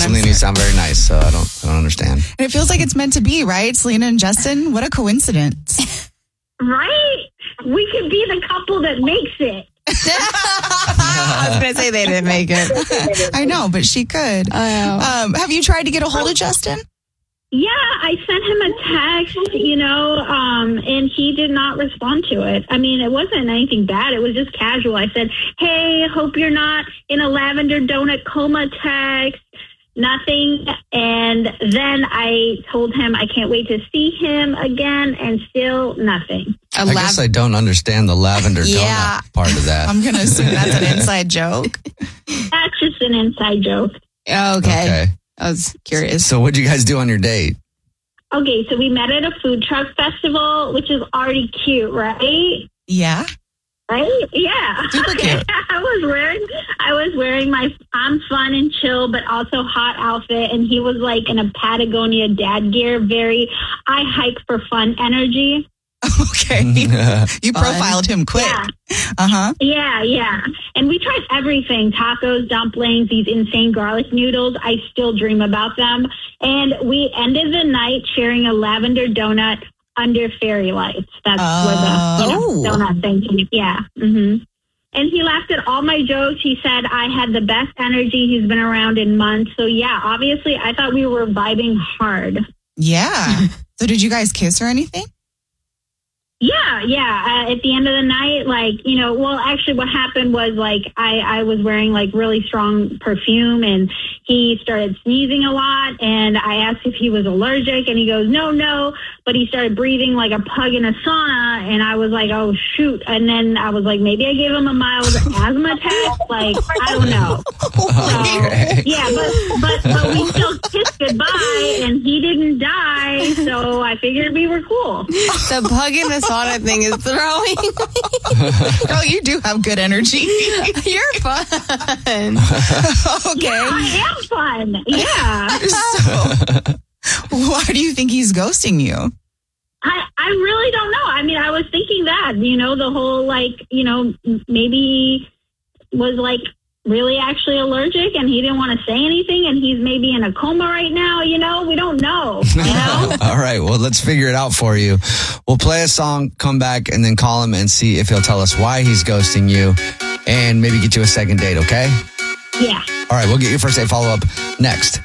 Selena, you sound very nice, so I don't understand. And it feels like it's meant to be, right? Selena and Justin, what a coincidence. Right? We could be the couple that makes it. I was going to say they didn't make it. I know, but she could. Have you tried to get a hold of Justin? Yeah, I sent him a text, and he did not respond to it. I mean, it wasn't anything bad. It was just casual. I said, hey, hope you're not in a lavender donut coma text. Nothing. And then I told him I can't wait to see him again, and still nothing. I guess I don't understand the lavender donut part of that. I'm going to assume that's an inside joke. That's just an inside joke. Okay. I was curious. So what'd you guys do on your date? Okay, so we met at a food truck festival, which is already cute, right? Yeah. Right? Yeah. Super cute. I was wearing my I'm fun and chill, but also hot outfit, and he was like in a Patagonia dad gear, very I hike for fun energy. Okay. You profiled him quick. Yeah. Uh-huh. Yeah. And we tried everything. Tacos, dumplings, these insane garlic noodles. I still dream about them. And we ended the night sharing a lavender donut under fairy lights. That's where the donut thing came. Yeah. Mm-hmm. And he laughed at all my jokes. He said I had the best energy he's been around in months. So, yeah, obviously, I thought we were vibing hard. Yeah. So did you guys kiss or anything? Yeah. At the end of the night, actually what happened was I was wearing really strong perfume, and he started sneezing a lot, and I asked if he was allergic, and he goes, no, but he started breathing like a pug in a sauna, and I was like, oh, shoot. And then I was like, maybe I gave him a mild asthma attack. I don't know. Okay. So, yeah, but we still kissed goodbye, and he didn't die, so I figured we were cool. The pug in the sauna thing is throwing me. Girl, you do have good energy. You're fun. Okay. Yeah, I am fun. Yeah. So, why do you think he's ghosting you? I really don't know. I mean, I was thinking that, the whole, maybe he was, really actually allergic, and he didn't want to say anything, and he's maybe in a coma right now, we don't know, All right, well, let's figure it out for you. We'll play a song, come back, and then call him and see if he'll tell us why he's ghosting you, and maybe get you a second date, okay? Yeah. All right, we'll get your first date follow-up next.